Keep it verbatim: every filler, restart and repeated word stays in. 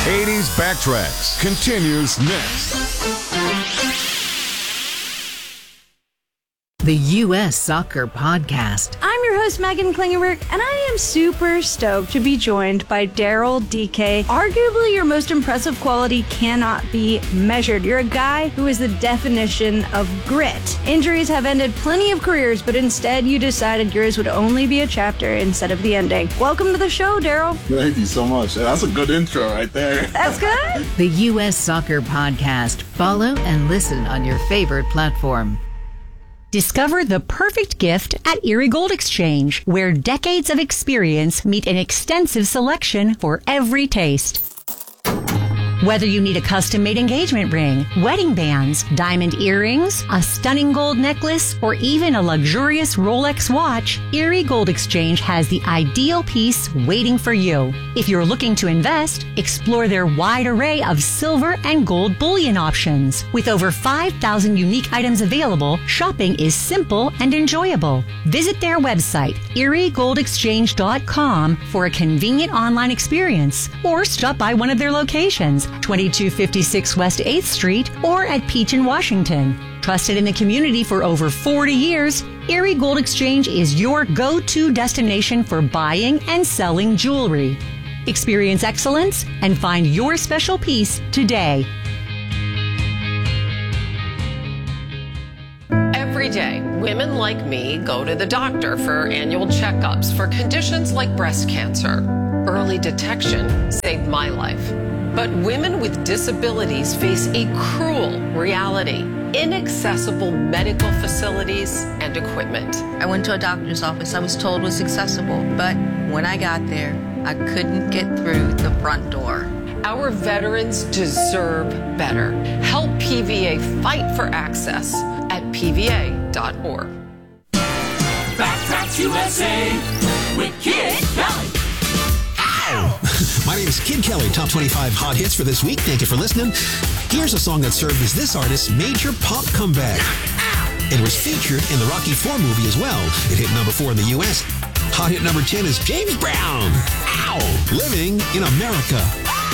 eighties Backtracks continues next. The U S Soccer Podcast. I'm your host, Megan Klingenberg, and I am super stoked to be joined by Daryl D K. Arguably, your most impressive quality cannot be measured. You're a guy who is the definition of grit. Injuries have ended plenty of careers, but instead you decided yours would only be a chapter instead of the ending. Welcome to the show, Daryl. Thank you so much. That's a good intro right there. That's good. The U S Soccer Podcast. Follow and listen on your favorite platform. Discover the perfect gift at Erie Gold Exchange, where decades of experience meet an extensive selection for every taste. Whether you need a custom-made engagement ring, wedding bands, diamond earrings, a stunning gold necklace, or even a luxurious Rolex watch, Erie Gold Exchange has the ideal piece waiting for you. If you're looking to invest, explore their wide array of silver and gold bullion options. With over five thousand unique items available, shopping is simple and enjoyable. Visit their website, erie gold exchange dot com, for a convenient online experience, or stop by one of their locations, twenty-two fifty-six West eighth Street or at Peach in Washington. Trusted in the community for over forty years, Erie Gold Exchange is your go-to destination for buying and selling jewelry. Experience excellence and find your special piece today. Every day, women like me go to the doctor for annual checkups for conditions like breast cancer. Early detection saved my life. But women with disabilities face a cruel reality: inaccessible medical facilities and equipment. I went to a doctor's office I was told was accessible, but when I got there, I couldn't get through the front door. Our veterans deserve better. Help P V A fight for access at P V A dot org. Backtracks U S A with Kid Kelly. My name is Kid Kelly, Top twenty-five Hot Hits for this week. Thank you for listening. Here's a song that served as this artist's major pop comeback. It was featured in the Rocky four movie as well. It hit number four in the U S. Hot hit number ten is James Brown. Ow! Living in America.